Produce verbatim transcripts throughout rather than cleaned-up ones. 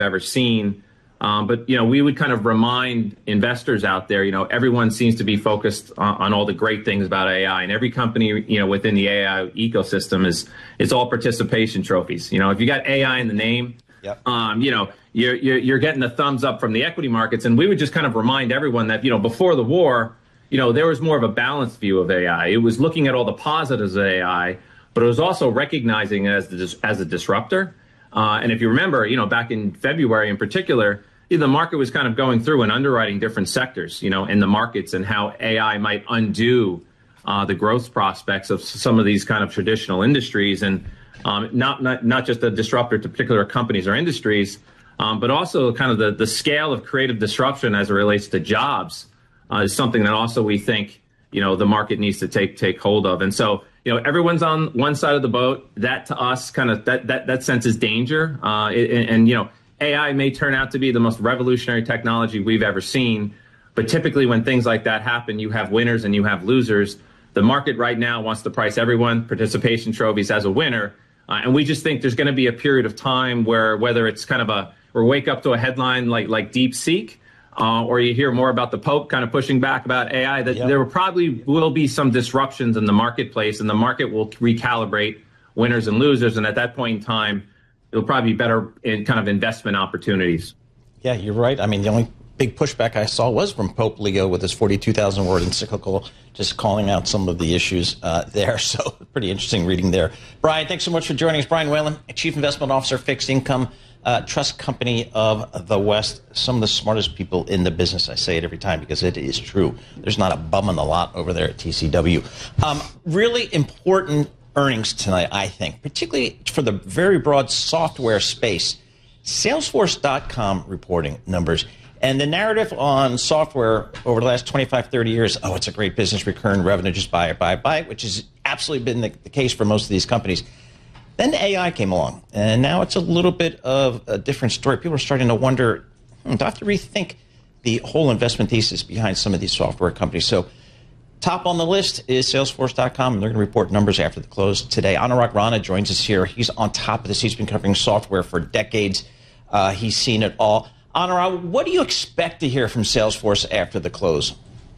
ever seen. Um, but, you know, we would kind of remind investors out there, you know, everyone seems to be focused on, on all the great things about A I, and every company, you know, within the A I ecosystem is, it's all participation trophies. You know, if you got A I in the name, yep. um, you know, you're, you're, you're getting the thumbs up from the equity markets. And we would just kind of remind everyone that, you know, before the war, you know, there was more of a balanced view of A I. It was looking at all the positives of A I, but it was also recognizing it as, the, as a disruptor. Uh, and if you remember, you know, back in February in particular, the market was kind of going through and underwriting different sectors, you know, in the markets and how A I might undo uh, the growth prospects of some of these kind of traditional industries, and um, not, not not just a disruptor to particular companies or industries, um, but also kind of the, the scale of creative disruption as it relates to jobs uh, is something that also we think, you know, the market needs to take take hold of. And so, you know, everyone's on one side of the boat. That to us kind of that that that sense is danger, uh, and, and you know. A I may turn out to be the most revolutionary technology we've ever seen, but typically when things like that happen, you have winners and you have losers. The market right now wants to price everyone, participation trophies, as a winner, uh, and we just think there's going to be a period of time where, whether it's kind of a, or wake up to a headline like like DeepSeek, uh, or you hear more about the Pope kind of pushing back about A I, that yep. there will probably will be some disruptions in the marketplace, and the market will recalibrate winners and losers, and at that point in time, it'll probably be better in kind of investment opportunities. Yeah, you're right. I mean, the only big pushback I saw was from Pope Leo with his forty-two thousand word encyclical, just calling out some of the issues uh, there. So pretty interesting reading there. Brian, thanks so much for joining us. Brian Whalen, Chief Investment Officer, Fixed Income uh, Trust Company of the West. Some of the smartest people in the business. I say it every time because it is true. There's not a bum in the lot over there at T C W. Um, really important earnings tonight, I think, particularly for the very broad software space. Salesforce dot com reporting numbers. And the narrative on software over the last twenty-five, thirty years, oh, it's a great business, recurring revenue, just buy it, buy it, buy it, which has absolutely been the, the case for most of these companies. Then A I came along, and now it's a little bit of a different story. People are starting to wonder, hmm, do I have to rethink the whole investment thesis behind some of these software companies? So top on the list is Salesforce dot com, and they're going to report numbers after the close today. Anurag Rana joins us here. He's on top of this. He's been covering software for decades. Uh, he's seen it all. Anurag, what do you expect to hear from Salesforce after the close?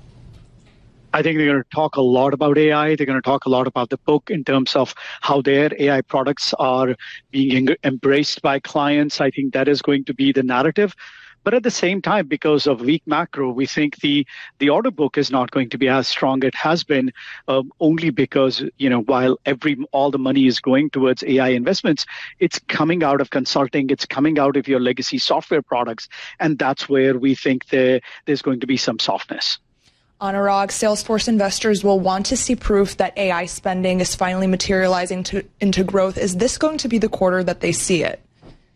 I think they're going to talk a lot about A I. They're going to talk a lot about the book in terms of how their A I products are being embraced by clients. I think that is going to be the narrative. But at the same time, because of weak macro, we think the the order book is not going to be as strong it has been, um, only because, you know, while every all the money is going towards A I investments, it's coming out of consulting, it's coming out of your legacy software products, and that's where we think there, there's going to be some softness. Anurag, Salesforce investors will want to see proof that A I spending is finally materializing to, into growth. Is this going to be the quarter that they see it?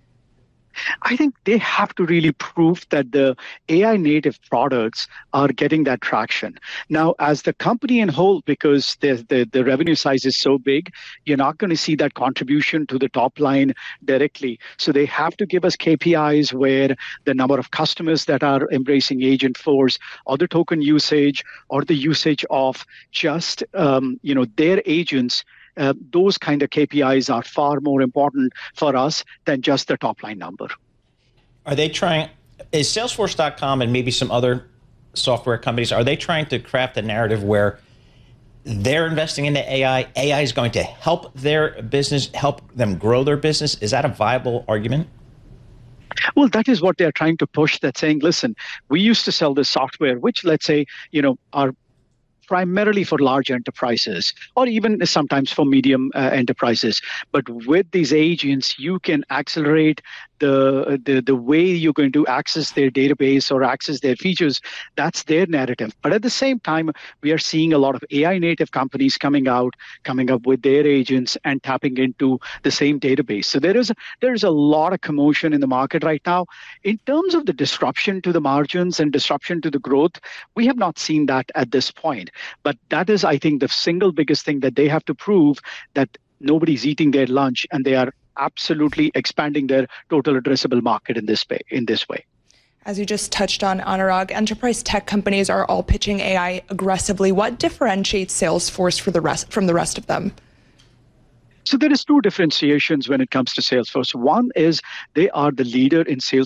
I think they have to really prove that the A I native products are getting that traction. Now, as the company in whole, because the, the, the revenue size is so big, you're not going to see that contribution to the top line directly. So they have to give us K P Is where the number of customers that are embracing Agentforce, or the token usage, or the usage of just um, you know their agents. Uh, those kind of K P Is are far more important for us than just the top line number. Are they trying, is Salesforce dot com and maybe some other software companies, are they trying to craft a narrative where they're investing into A I, A I is going to help their business, help them grow their business? Is that a viable argument? Well, that is what they're trying to push, that saying, listen, we used to sell this software, which let's say, you know, are primarily for large enterprises, or even sometimes for medium uh, enterprises. But with these agents, you can accelerate the, the the way you're going to access their database or access their features. That's their narrative. But at the same time, we are seeing a lot of A I native companies coming out, coming up with their agents and tapping into the same database. So there is there is a lot of commotion in the market right now. In terms of the disruption to the margins and disruption to the growth, we have not seen that at this point. But that is, I think, the single biggest thing that they have to prove, that nobody's eating their lunch and they are absolutely expanding their total addressable market in this way. In this way. As you just touched on, Anurag, enterprise tech companies are all pitching A I aggressively. What differentiates Salesforce for the rest, from the rest of them? So there is two differentiations when it comes to Salesforce. One is they are the leader in Salesforce